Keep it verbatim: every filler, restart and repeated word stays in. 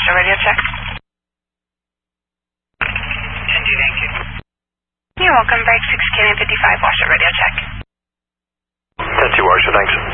washer radio check. ten two, thank you. You're welcome. Break six K fifty-five washer radio check. ten two washer, thanks.